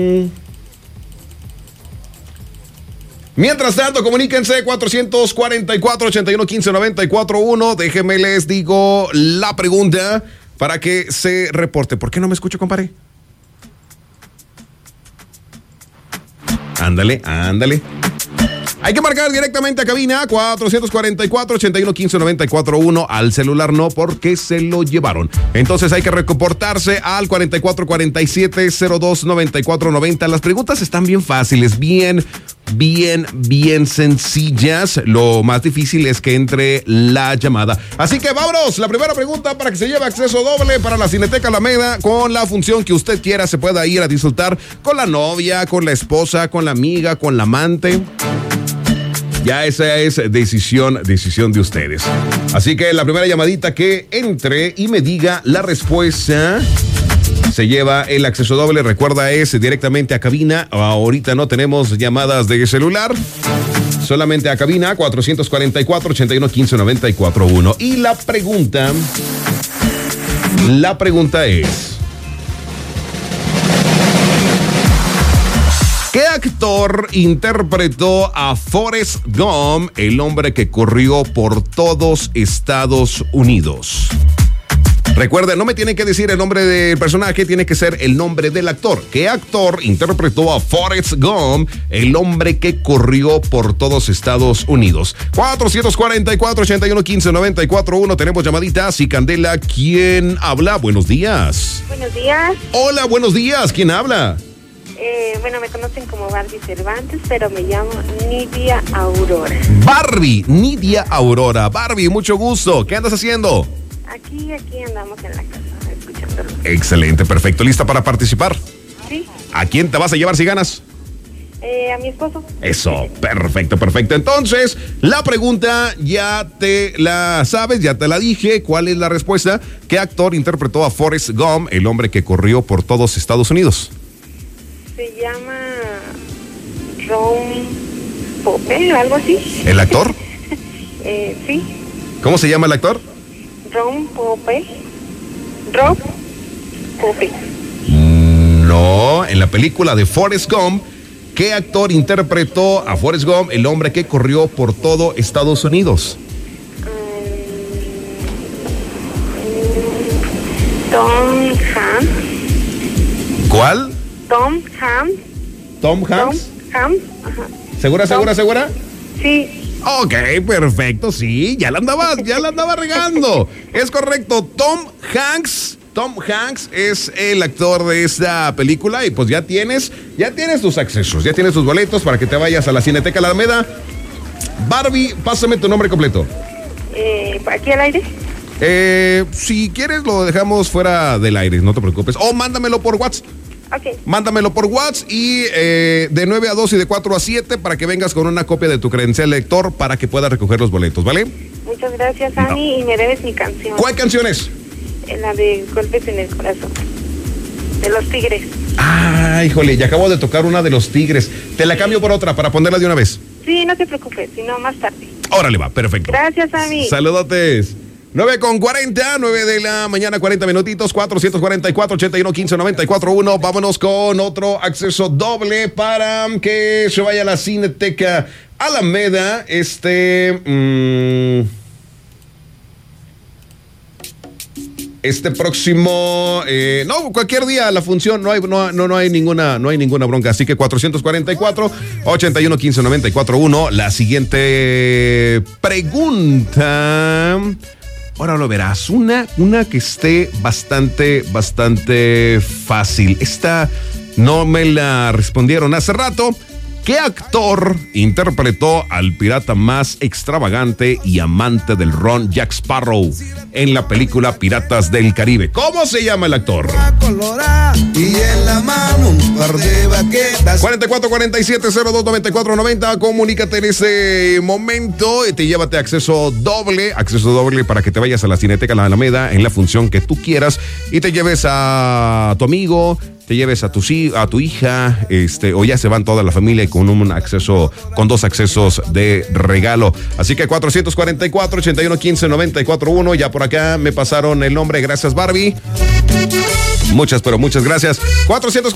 Mientras tanto, comuníquense 444-8115-941. Déjenme les digo la pregunta para que se reporte. ¿Por qué no me escucho, compadre? Ándale. Hay que marcar directamente a cabina 444-8115-941 al celular, no, porque se lo llevaron. Entonces hay que reportarse al 4447-029490. Las preguntas están bien fáciles, bien sencillas. Lo más difícil es que entre la llamada. Así que vámonos, la primera pregunta para que se lleve acceso doble para la Cineteca Alameda con la función que usted quiera. Se pueda ir a disfrutar con la novia, con la esposa, con la amiga, con la amante. Ya esa es decisión de ustedes. Así que la primera llamadita que entre y me diga la respuesta se lleva el acceso doble. Recuerda, es directamente a cabina. Ahorita no tenemos llamadas de celular. Solamente a cabina 444-8115-941. Y la pregunta es: ¿qué actor interpretó a Forrest Gump, el hombre que corrió por todos Estados Unidos? Recuerden, no me tienen que decir el nombre del personaje, tiene que ser el nombre del actor. ¿Qué actor interpretó a Forrest Gump, el hombre que corrió por todos Estados Unidos? 444-8115-941. Tenemos llamaditas y Candela. ¿Quién habla? Buenos días. Buenos días. Hola, buenos días. ¿Quién habla? Bueno, me conocen como Barbie Cervantes, pero me llamo Nidia Aurora. Nidia Aurora. Barbie, mucho gusto. ¿Qué andas haciendo? Aquí andamos en la casa, escuchándolo. Excelente, perfecto. ¿Lista para participar? Sí. ¿A quién te vas a llevar si ganas? A mi esposo. Eso, perfecto. Entonces, la pregunta ya te la sabes, ya te la dije. ¿Cuál es la respuesta? ¿Qué actor interpretó a Forrest Gump, el hombre que corrió por todos Estados Unidos? Se llama Ron Pope o algo así. ¿El actor? Sí. ¿Cómo se llama el actor? Ron Pope. Rob Pope. No, en la película de Forrest Gump, ¿qué actor interpretó a Forrest Gump, el hombre que corrió por todo Estados Unidos? Tom Hanks. ¿Cuál? Tom Hanks. ¿Tom Hanks? Ajá. ¿Segura? Sí. Ok, perfecto, sí, ya la andaba regando. Es correcto, Tom Hanks es el actor de esta película y pues ya tienes tus accesos, ya tienes tus boletos para que te vayas a la Cineteca Alameda. Barbie, pásame tu nombre completo. ¿Aquí al aire? Si quieres lo dejamos fuera del aire, no te preocupes. O mándamelo por WhatsApp. Okay. Mándamelo por WhatsApp y de 9 a 2 y de 4 a 7 para que vengas con una copia de tu credencial lector para que puedas recoger los boletos, ¿vale? Muchas gracias, Ani, y me debes mi canción. ¿Cuál canción es? La de Golpes en el Corazón, de Los Tigres. Ah, híjole, ya acabo de tocar una de Los Tigres. Te la cambio por otra para ponerla de una vez. Sí, no te preocupes, sino más tarde. Órale, va, perfecto. Gracias, Ani. Saludotes. 9:40, 9 de la mañana, 40 minutitos, 444-8115-941. Vámonos con otro acceso doble para que se vaya a la Cineteca Alameda. Este próximo, cualquier día la función, no hay ninguna bronca. Así que 444-8115-941. La siguiente pregunta. Ahora lo verás, una que esté bastante fácil. Esta no me la respondieron hace rato. ¿Qué actor interpretó al pirata más extravagante y amante del ron, Jack Sparrow, en la película Piratas del Caribe? ¿Cómo se llama el actor? Y en la mano un par de baquetas. 4447-029490. Comunícate en ese momento y te llévate acceso doble para que te vayas a la Cineteca La Alameda en la función que tú quieras y te lleves a tu amigo, te lleves a tu hija, o ya se van toda la familia y con con 2 accesos de regalo. Así que 444-8115-941. Ya por acá me pasaron el nombre. Gracias, Barbie. Muchas gracias.